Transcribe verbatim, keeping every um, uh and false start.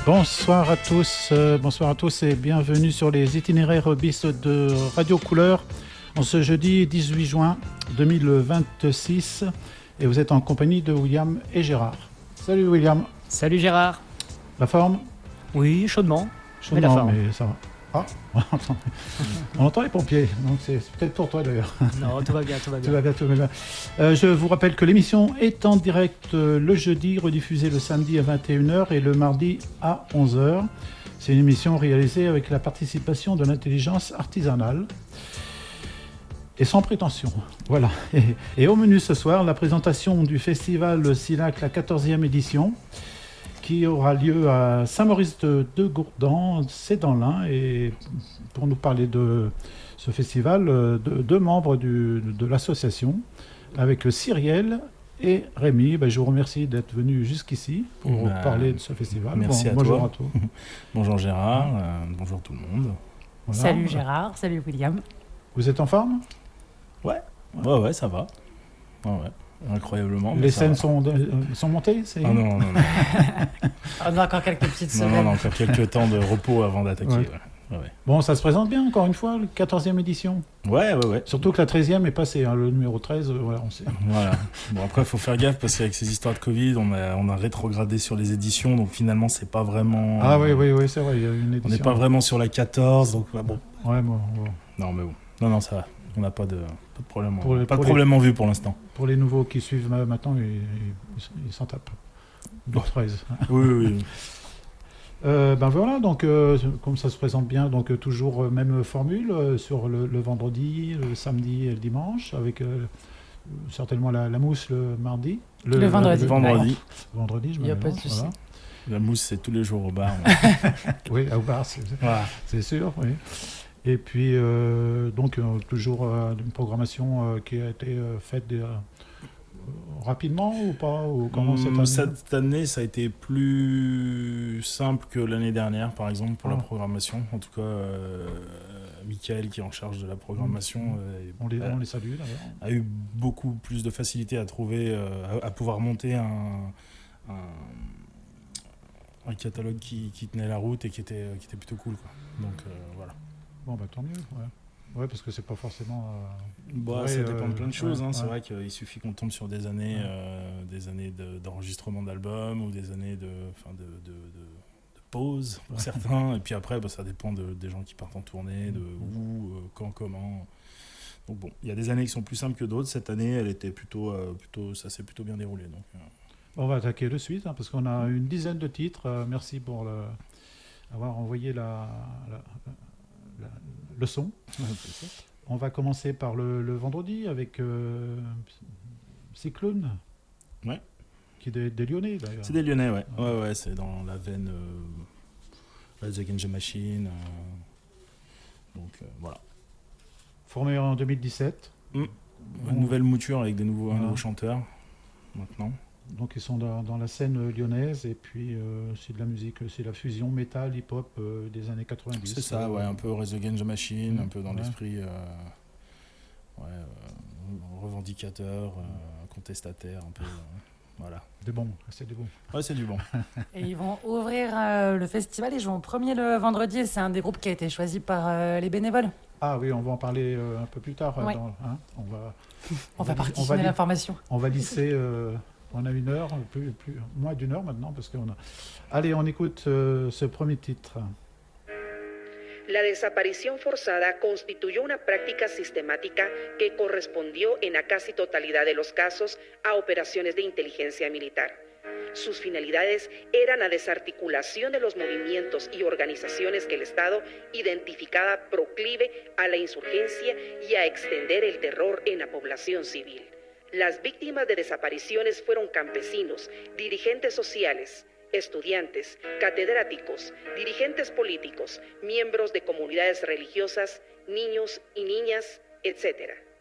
Bonsoir à tous, euh, bonsoir à tous et bienvenue sur les itinéraires bis de Radio Couleur en ce jeudi dix-huit juin deux mille vingt-six et vous êtes en compagnie de William et Gérard. Salut William. Salut Gérard. La forme ? Oui, chaudement. Chaudement, mais, la forme. mais ça va. Ah, on entend les pompiers, donc c'est, c'est peut-être pour toi d'ailleurs. Non, tout va bien, tout va bien. tout va bien, tout va bien. Euh, je vous rappelle que l'émission est en direct euh, le jeudi, rediffusée le samedi à vingt et une heures et le mardi à onze heures. C'est une émission réalisée avec la participation de l'intelligence artisanale et sans prétention. Voilà. Et, et au menu ce soir, la présentation du festival SILAC, la quatorzième édition, qui aura lieu à Saint-Maurice-de-Gourdan, c'est dans l'Ain. Et pour nous parler de ce festival, deux, deux membres du, de l'association, avec Cyrielle et Rémi. Ben, je vous remercie d'être venus jusqu'ici pour bah, parler de ce festival. Merci bon, à bonjour toi. à tous. Bonjour Gérard, euh, bonjour tout le monde. Voilà. Salut Gérard, salut William. Vous êtes en forme ? Ouais, ouais, ouais, ça va. Ouais, ouais. Incroyablement. Les scènes sont, de, sont montées c'est... Ah non, non, non. On a encore quelques petites semaines. Non, non, encore quelques temps de repos avant d'attaquer. Ouais. Ouais. Ouais. Bon, ça se présente bien, encore une fois, la quatorzième édition. Ouais, ouais, ouais. Surtout que la treizième est passée, hein, le numéro treize, euh, voilà, on sait. Voilà. Bon, après, il faut faire gaffe, parce qu'avec ces histoires de Covid, on a, on a rétrogradé sur les éditions, donc finalement, c'est pas vraiment... Ah oui, oui, oui, c'est vrai, il y a une édition. On n'est pas vraiment sur la quatorze, donc bah, bon. Ouais, bon, bon. Non, mais bon. Non, non, ça va. On n'a pas de, pas de problème, pour les, pas pour de problème les, en vue pour l'instant. Pour les nouveaux qui suivent maintenant, ils, ils, ils s'en tapent. Le treize. Oui, oui, oui. Euh, ben voilà, donc euh, comme ça se présente bien, donc euh, toujours euh, même formule euh, sur le, le vendredi, le samedi et le dimanche, avec euh, certainement la, la mousse le mardi. Le, le vendredi. Le vendredi. Le vendredi, je me Il n'y a pas de souci. Voilà. La mousse, c'est tous les jours au bar. Oui, au bar, c'est, voilà. c'est sûr, oui. Et puis, euh, donc, euh, toujours euh, une programmation euh, qui a été euh, faite euh, rapidement ou pas ou comment cette année Cette année, ça a été plus simple que l'année dernière, par exemple, pour ah. la programmation. En tout cas, euh, Michael, qui est en charge de la programmation, euh, on, les, a, on les salue d'ailleurs, a eu beaucoup plus de facilité à trouver, euh, à, à pouvoir monter un, un, un catalogue qui, qui tenait la route et qui était, qui était plutôt cool, quoi. Donc, euh, voilà. Bon, bah tant mieux, ouais. Ouais, parce que c'est pas forcément... Euh, bah, ça dépend de plein de choses, ouais, hein. ouais. C'est vrai qu'il suffit qu'on tombe sur des années, ouais. euh, des années de, d'enregistrement d'albums ou des années de, de, de, de, de pause pour ouais. certains. Et puis après, bah, ça dépend de, des gens qui partent en tournée, de où, euh, quand, comment. Donc bon, il y a des années qui sont plus simples que d'autres. Cette année, elle était plutôt, euh, plutôt, ça s'est plutôt bien déroulé. Donc, euh... On va attaquer de suite, hein, parce qu'on a une dizaine de titres. Euh, merci pour le, avoir envoyé la... la, la La, le son. On va commencer par le, le vendredi avec euh, Cyclone. Ouais. Qui est des, des Lyonnais d'ailleurs. C'est des Lyonnais, ouais. Ouais, ouais, ouais c'est dans la veine euh, The Against the Machine. Euh, donc euh, voilà. Formé en deux mille dix-sept. Mmh. Une nouvelle mouture avec des nouveaux, voilà. nouveaux chanteurs maintenant. Donc ils sont dans, dans la scène lyonnaise et puis euh, c'est de la musique, c'est la fusion métal, hip-hop euh, des années quatre-vingt-dix. C'est ça, ouais, un peu The Against the Machine, mmh. un peu dans ouais. l'esprit euh, ouais, euh, revendicateur, euh, contestataire, un peu. Euh, voilà. Du bon, c'est du bon. Ouais, c'est du bon. Et ils vont ouvrir euh, le festival, ils jouent en premier le vendredi et c'est un des groupes qui a été choisi par euh, les bénévoles. Ah oui, on va en parler euh, un peu plus tard. Ouais. Dans, hein, on va, on, on va partitionner l'information. On va lisser... Euh, on a une heure, plus, plus, moins d'une heure maintenant, parce qu'on a... Allez, on écoute euh, ce premier titre. La desaparición forzada constituyó una práctica sistemática que correspondió en la casi totalidad de los casos a operaciones de inteligencia militar. Sus finalidades eran la desarticulación de los movimientos y organizaciones que el Estado identificaba proclive a la insurgencia y a extender el terror en la población civil. Las víctimas de desapariciones fueron campesinos, dirigentes sociales, estudiantes, catedráticos, dirigentes políticos, miembros de comunidades religiosas, niños y niñas, etcétera.